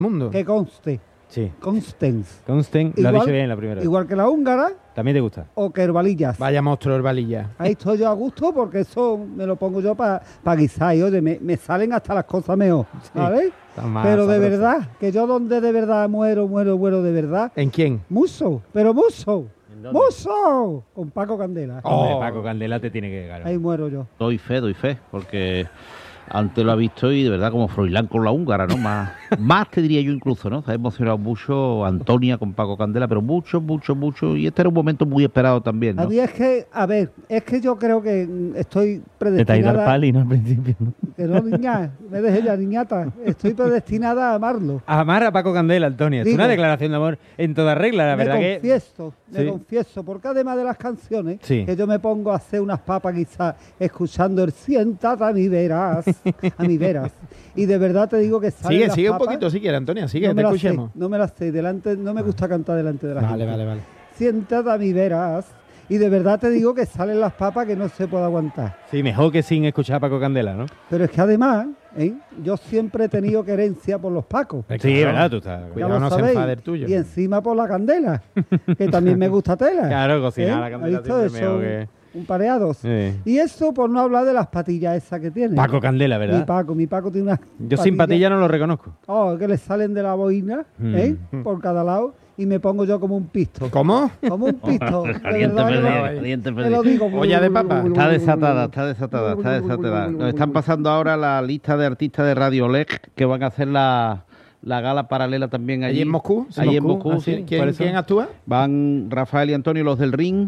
mundo. Que conste. Sí. Constens. Consten, lo has dicho bien la primera vez. Igual que la húngara ¿También te gusta? o que herbalillas. Vaya monstruo el valilla. Ahí estoy yo a gusto porque eso me lo pongo yo para guisar. Y oye, me salen hasta las cosas mejor, ¿sabes? Pero de verdad, que yo donde de verdad muero de verdad. ¿En quién? Muso, pero muso. ¿En dónde? ¡Muso! Con Paco Candela. Hombre, Paco Candela te tiene que ganar. Ahí muero yo. Doy fe, porque antes lo ha visto y de verdad como Froilán con la húngara, ¿no? Más te diría yo incluso, ¿no? Se ha emocionado mucho Antonia con Paco Candela, pero mucho. Y este era un momento muy esperado también, ¿no? A mí es que yo creo que estoy Te te ha ido al predestinada. pali, ¿no? Al principio, ¿no? Que no, niña, me deje ya, niñata. Estoy predestinada a amarlo. Amar a Paco Candela, Antonia. Es Digo, una declaración de amor en toda regla, la verdad que... Me confieso, porque además de las canciones, Sí. que yo me pongo a hacer unas papas quizás escuchando el siéntate a mi veras, y de verdad te digo que salen las Sigue un papas, poquito si quieres, Antonia, sigue, no te me las escuchemos. sé, no me las sé, no me gusta cantar delante de la gente. Vale. Siéntate a mi veras, y de verdad te digo que salen las papas que no se puede aguantar. Sí, mejor que sin escuchar a Paco Candela, ¿no? Pero es que además, yo siempre he tenido querencia por los pacos. Sí, ¿verdad? Tú estás... Ya Cuidado, lo no se sabéis. enfade el tuyo. Y encima por la candela, que también me gusta tela. Claro, cocinar la ¿Has candela visto siempre eso? mejor que... Un pareados. Sí. Y eso por no hablar de las patillas esas que tiene. Paco Candela, ¿verdad? Mi Paco tiene unas Yo sin patilla no lo reconozco. que le salen de la boina, por cada lado, y me pongo yo como un pisto. ¿Cómo? Como un pisto. De Caliente verdad que pelea, lo- caliente te lo pelea. digo. Olla de papa. Está desatada. Nos están pasando ahora la lista de artistas de Radio Lec que van a hacer la gala paralela también allí. ¿Allí en Moscú? Sí, Allí en Moscú, Ah, sí. sí. ¿Quién actúa? Van Rafael y Antonio, los del ring.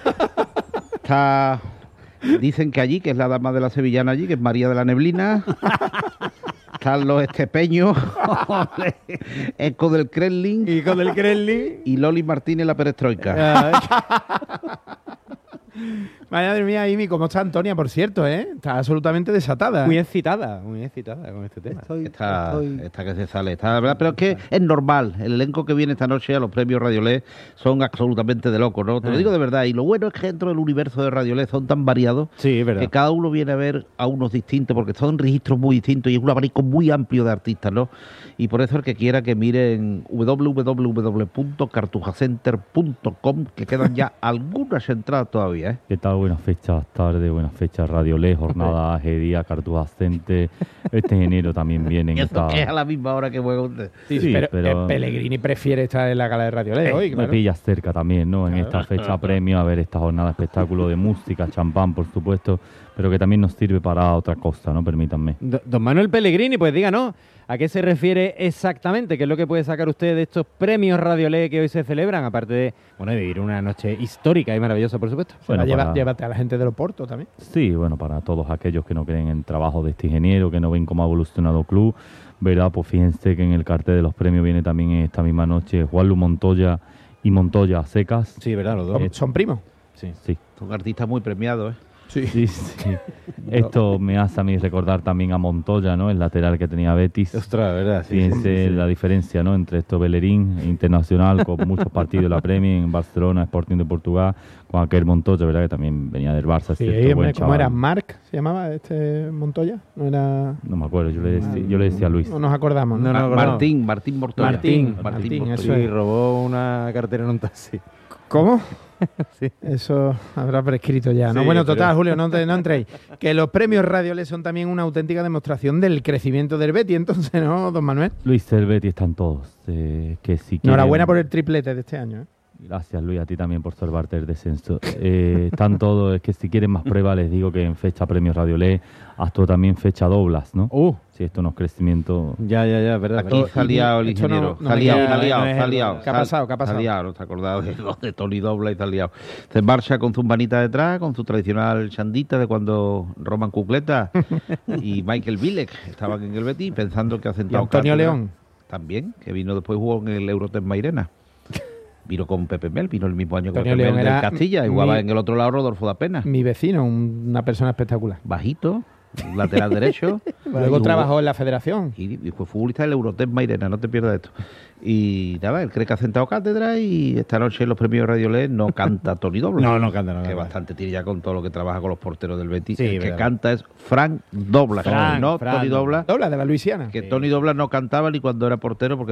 Dicen que allí, que es la dama de la sevillana allí, que es María de la Neblina. Están los estepeños, Eco del Kremlin Y con el Kremlin... y Loli Martínez la perestroika. Madre mía, Imi, ¿cómo está Antonia, por cierto, Está absolutamente desatada. muy excitada con este tema. Esta que se sale, la verdad, pero es que es normal. El elenco que viene esta noche a los premios Radiolé son absolutamente de locos, ¿no? Te lo digo de verdad. Y lo bueno es que dentro del universo de Radiolé son tan variados Sí, es verdad. que cada uno viene a ver a unos distintos, porque son registros muy distintos y es un abanico muy amplio de artistas, ¿no? Y por eso el que quiera que mire en www.cartujacenter.com, que quedan ya algunas entradas todavía, ¿eh? ¿Qué tal? Buenas fechas, tarde, buenas fechas, Radiolé, jornada AG, día, Cartuja Center. Este enero también vienen. Y eso que es a la misma hora que juega usted. Sí, pero Pellegrini prefiere estar en la gala de Radio Leo hoy, me claro. pillas cerca también, ¿no? En esta fecha premio, a ver esta jornada de espectáculo de música, champán, por supuesto, pero que también nos sirve para otra cosa, ¿no? Permítanme. Don Manuel Pellegrini, pues díganos, ¿a qué se refiere exactamente? ¿Qué es lo que puede sacar usted de estos premios Radiolé que hoy se celebran? Aparte de, bueno, de vivir una noche histórica y maravillosa, por supuesto. Bueno, Llévate a la gente del Oporto también. Sí, bueno, para todos aquellos que no creen en el trabajo de este ingeniero, que no ven cómo ha evolucionado el club, ¿verdad? Pues fíjense que en el cartel de los premios viene también esta misma noche Juanlu Montoya y Montoya a secas. Sí, ¿verdad? Los dos. Son primos. Sí. Sí. Son artistas muy premiados, ¿eh? Sí. Sí. Esto me hace a mí recordar también a Montoya, ¿no? El lateral que tenía Betis. Ostras, ¿verdad? Sí, Fíjense la diferencia, ¿no? Entre esto Bellerín, internacional, con muchos partidos de la Premier, en Barcelona, Sporting de Portugal, con aquel Montoya, ¿verdad? Que también venía del Barça. Sí, cierto, buen ¿cómo chaval. era? ¿Marc se llamaba este Montoya? No era... No me acuerdo, yo le decía a Luis. No nos acordamos, ¿no? No, Martín Mortoya. Martín, Mortoya. eso Sí, es. robó una cartera en un taxi. ¿Cómo? Sí. Eso habrá prescrito ya, ¿no? Sí, Bueno, pero- total, Julio, no entréis. Que los premios Radiolé son también una auténtica demostración del crecimiento del Betis, entonces, ¿no, don Manuel? Luis, el Betis están todos. Que si Enhorabuena quieren- por el triplete de este año, ¿eh? Gracias, Luis, a ti también por salvarte el descenso. Están todos, es que si quieren más pruebas, les digo que en fecha Premios Radiolé, hasta también fecha doblas, ¿no? Si esto no es crecimiento... Ya, verdad. Aquí verdad. se ha liado el Esto no- ingeniero. no Se ha me liado, queda- se ha liado, no es se ha el- liado. ¿Qué ha pasado? ¿Qué ha pasado? Se ha liado, no te acordás de lo de Tony Dobla y se ha liado. Se marcha con su manita detrás, con su tradicional chandita de cuando Roman Cucleta y Michael Bilek estaban en el Betis pensando que ha Y sentado Antonio cátedra. León. También, que vino después jugó en el Eurotem Mairena. Vino con Pepe Mel, vino el mismo año que Antonio Pepe Mel León del era Castilla y jugaba mi- en el otro lado Rodolfo da Pena. Mi vecino, una persona espectacular. Bajito, lateral derecho. Luego trabajó en la federación. Y fue futbolista del Eurotec Mairena, no te pierdas esto. Y nada, él cree que ha sentado cátedra y esta noche en los premios Radio LED no canta Tony Dobla. No canta. Que bastante tiene ya con todo lo que trabaja con los porteros del Betis. Sí, el que verdad. canta es Frank Dobla, Frank no Dobla. Tony Dobla. Dobla de la Luisiana. Que Tony Dobla no cantaba ni cuando era portero porque